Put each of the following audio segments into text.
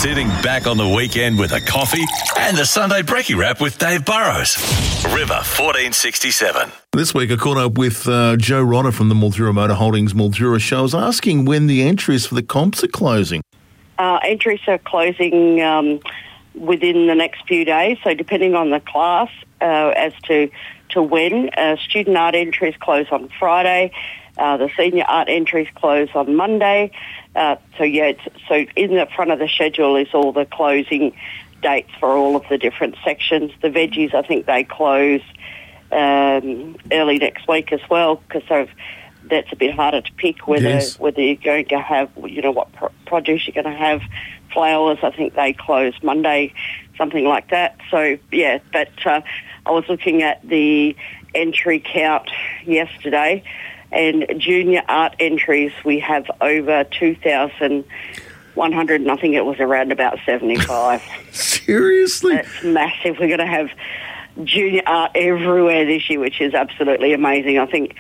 Sitting back on the weekend with a coffee and the Sunday Brekkie Wrap with Dave Burrows. River 1467. This week I caught up with Joe Rodder from the Mildura Motor Holdings Mildura show. I was asking when the entries for the comps are closing. Entries are closing within the next few days, so depending on the class as to when. Student art entries close on Friday. The senior art entries close on Monday. So in the front of the schedule is all the closing dates for all of the different sections. The veggies, I think they close early next week as well, because that's a bit harder to pick whether you're going to have, what produce you're going to have. Flowers, I think they close Monday, something like that. So, yeah, but I was looking at the entry count yesterday, and junior art entries, we have over 2,100, and I think it was around about 75. Seriously? That's massive. We're going to have junior art everywhere this year, which is absolutely amazing. I think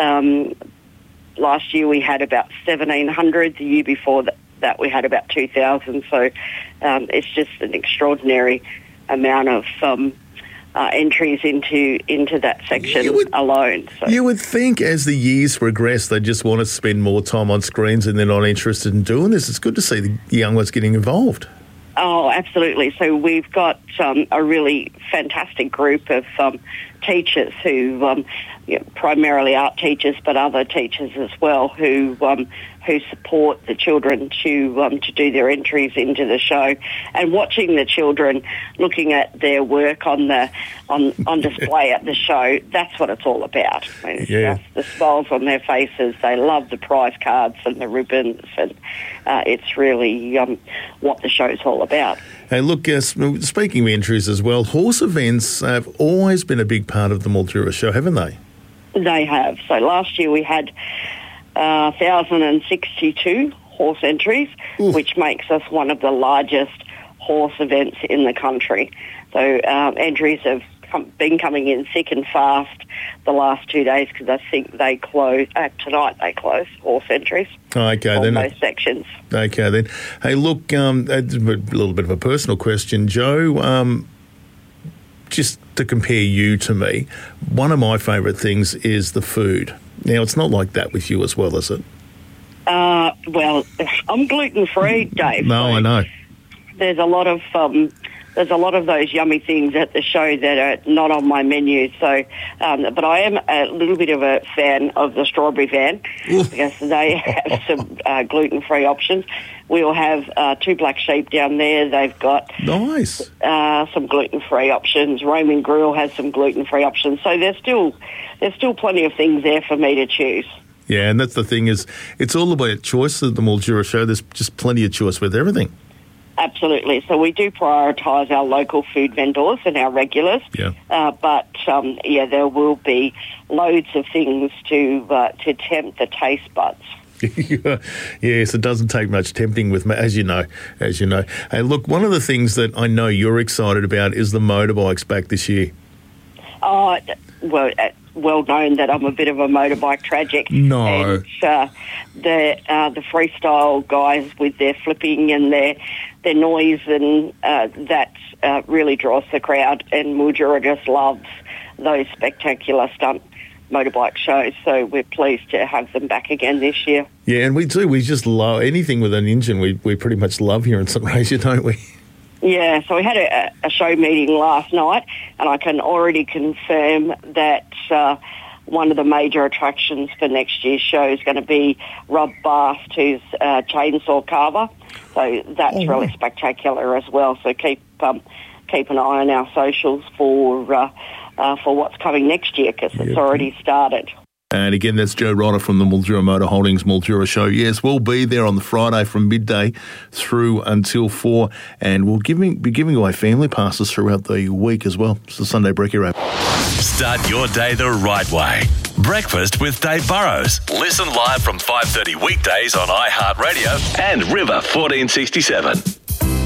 last year we had about 1,700. The year before that we had about 2,000. So it's just an extraordinary amount of entries into that section alone. So. You would think as the years progress, they just want to spend more time on screens and they're not interested in doing this. It's good to see the young ones getting involved. Oh, absolutely. So we've got a really fantastic group of teachers who, primarily art teachers, but other teachers as well, who support the children to do their entries into the show. And watching the children looking at their work on display at the show, that's what it's all about. I mean, just the smiles on their faces. They love the prize cards and the ribbons, and it's really what the show's all about. Hey, look, speaking of entries as well, horse events have always been a big part of the Mildura show, haven't they? They have. So last year we had 1,062 horse entries, which makes us one of the largest horse events in the country. So entries have been coming in thick and fast the last 2 days, because I think they close tonight. They close horse entries. Okay, on then those sections. Okay, then. Hey, look, a little bit of a personal question, Joe. Just to compare you to me, one of my favourite things is the food. Now, it's not like that with you as well, is it? Well, I'm gluten-free, Dave. No, so I know. There's a lot of those yummy things at the show that are not on my menu. So, but I am a little bit of a fan of the strawberry van because they have some gluten-free options. We'll have 2 Black Sheep down there. They've got some gluten-free options. Roman Grill has some gluten-free options. So there's still plenty of things there for me to choose. Yeah, and that's the thing is, it's all about choice at the Mildura show. There's just plenty of choice with everything. Absolutely. So we do prioritise our local food vendors and our regulars. Yeah. But there will be loads of things to tempt the taste buds. Yes, it doesn't take much tempting with me, as you know. Hey, look, one of the things that I know you're excited about is the motorbikes back this year. Well known that I'm a bit of a motorbike tragic. No. And the freestyle guys with their flipping and their noise, and that really draws the crowd, and Mildura just loves those spectacular stunt motorbike shows, so we're pleased to have them back again this year. Yeah, and we do. We just love anything with an engine. We pretty much love here in St. Razor, don't we? Yeah, so we had a show meeting last night, and I can already confirm that one of the major attractions for next year's show is going to be Rob Bast, who's a chainsaw carver. So that's really spectacular as well. So keep an eye on our socials for what's coming next year, because it's already started. And again, that's Joe Rodder from the Mildura Motor Holdings Mildura show. Yes, we'll be there on the Friday from midday through until 4, and we'll be giving away family passes throughout the week as well. It's the Sunday Brekkie Wrap. Start your day the right way. Breakfast with Dave Burrows. Listen live from 5:30 weekdays on iHeartRadio and River 1467.